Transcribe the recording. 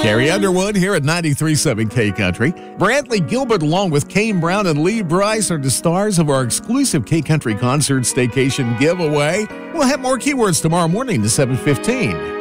Carrie Underwood here at 93.7 K Country. Brantley Gilbert along with Kane Brown and Lee Bryce are the stars of our exclusive K Country Concert Staycation giveaway. We'll have more keywords tomorrow morning to 7:15.